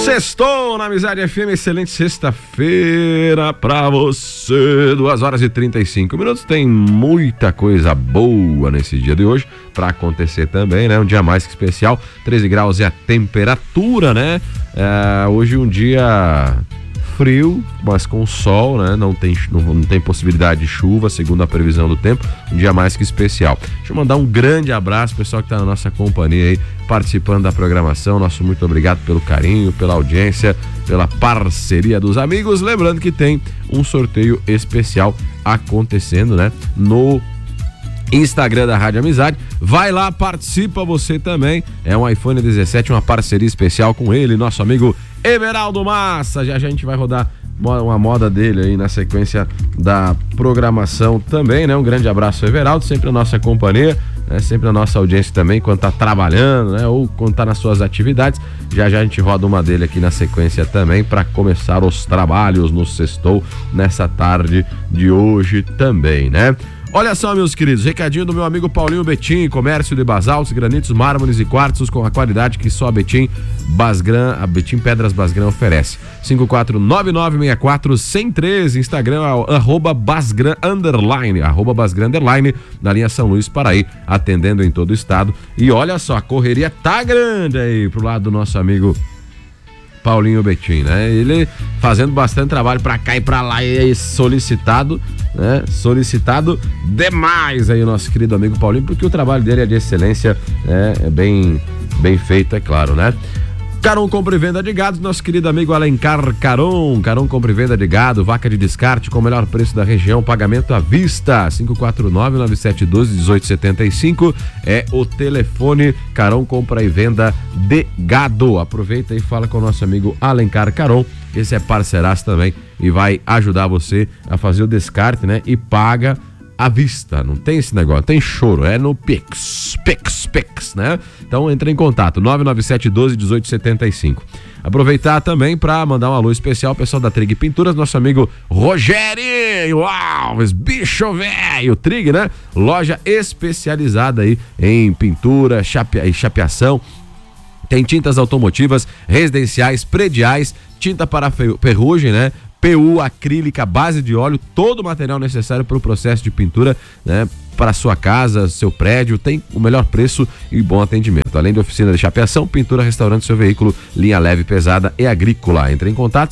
Sextou na Amizade FM, excelente sexta-feira pra você, 2h35. Tem muita coisa boa nesse dia de hoje pra acontecer também, né? Um dia mais que especial, 13 graus é a temperatura, né? Hoje um dia frio, mas com sol, né? Não tem possibilidade de chuva, segundo a previsão do tempo. Um dia mais que especial. Deixa eu mandar um grande abraço, pessoal que tá na nossa companhia aí, participando da programação. Nosso muito obrigado pelo carinho, pela audiência, pela parceria dos amigos. Lembrando que tem um sorteio especial acontecendo, né? No Instagram da Rádio Amizade. Vai lá, participa você também. É um iPhone 17, uma parceria especial com ele, nosso amigo Everaldo Massa. Já a gente vai rodar uma moda dele aí na sequência da programação também, né? Um grande abraço, Everaldo, sempre na nossa companhia, né? Sempre na nossa audiência também, quando tá trabalhando, né? Ou quando tá nas suas atividades. Já a gente roda uma dele aqui na sequência também para começar os trabalhos no Sextou nessa tarde de hoje também, né? Olha só, meus queridos, recadinho do meu amigo Paulinho Betim, comércio de basaltos, granitos, mármores e quartzos com a qualidade que só a Betim Pedras Basgran oferece. 549964-113, Instagram @Basgran_, na linha São Luís Paraí, atendendo em todo o estado. E olha só, a correria tá grande aí pro lado do nosso amigo Paulinho Betim, né? Ele fazendo bastante trabalho pra cá e pra lá, e aí solicitado, né? Solicitado demais aí o nosso querido amigo Paulinho, porque o trabalho dele é de excelência, né? É bem feito, é claro, né? Caron Compra e Venda de Gado, nosso querido amigo Alencar Caron. Caron Compra e Venda de Gado, vaca de descarte com o melhor preço da região, pagamento à vista. 549-9712-1875 é o telefone. Caron Compra e Venda de Gado. Aproveita e fala com o nosso amigo Alencar Caron. Esse é parceiraço também e vai ajudar você a fazer o descarte, né? E paga à vista, não tem esse negócio, tem choro, é no Pix, né? Então entra em contato, 99712-1875. Aproveitar também para mandar um alô especial ao pessoal da Trig Pinturas, nosso amigo Rogério Alves, bicho velho, Trig, né? Loja especializada aí em pintura e chapeação. Tem tintas automotivas, residenciais, prediais, tinta para ferrugem, né? PU, acrílica, base de óleo, todo o material necessário para o processo de pintura, né? Para sua casa, seu prédio, tem o melhor preço e bom atendimento. Além de oficina de chapeação, pintura, restaurante, seu veículo, linha leve, pesada e agrícola. Entre em contato,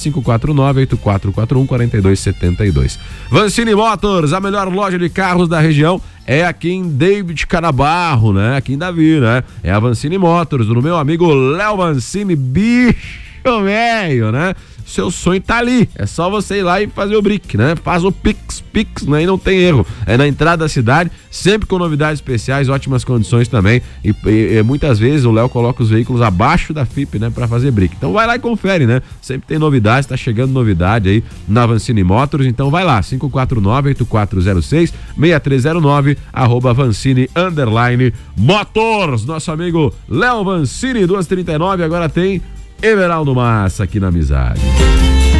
549-8441-4272. Vancini Motors, a melhor loja de carros da região, é aqui em David Canabarro, né? Aqui em Davi, né? É a Vancini Motors, do meu amigo Léo Vancini, bicho velho, né? Seu sonho tá ali, é só você ir lá e fazer o brick, né? Faz o Pix, né? E não tem erro, é na entrada da cidade, sempre com novidades especiais, ótimas condições também, e muitas vezes o Léo coloca os veículos abaixo da FIP, né? Pra fazer brick, então vai lá e confere, né? Sempre tem novidades, tá chegando novidade aí na Vancini Motors, então vai lá, 549-8406-6309, @Vancini_Motors, nosso amigo Léo Vancini, 239, agora tem Everaldo Massa aqui na Amizade.